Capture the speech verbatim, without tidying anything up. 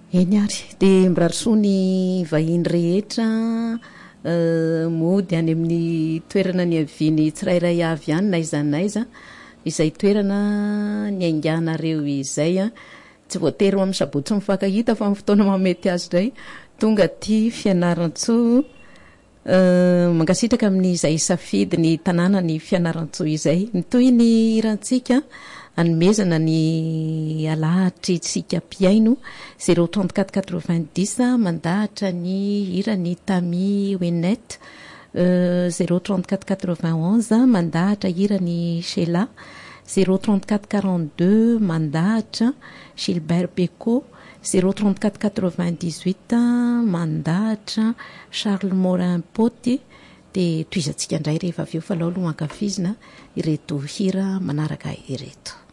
eny ary dia mirarisoa ny vahiny rehetra mody any amin'ny toerana ny aviany tsirairay avy any na iza naiza izay toerana ny ainganareo izay a tsy voatery amin'ny sabotsy mifankahita fa amin'ny fotoana mamety azy iray tonga ty fianaran-tsoa mangasitraka amin'izay safidy ny tanàna ny fianaran-tsoa izay nitoy ny irantsika anomezana ny alahatry tsika mpiaino zéro trente-quatre quatre-vingt-dix mandahatra ny hira ny Tami Wennet, zéro trente-quatre quatre-vingt-onze mandahatra hira ny Sheila, zéro trente-quatre quarante-deux mandahatra Gilbert Beko, zéro trente-quatre quatre-vingt-dix-huit mandahatra Charles Morin Poty. Dia toizantsika indray rehefa avy eo fa lao aloha ankafizina ireto hira manaraka ireto.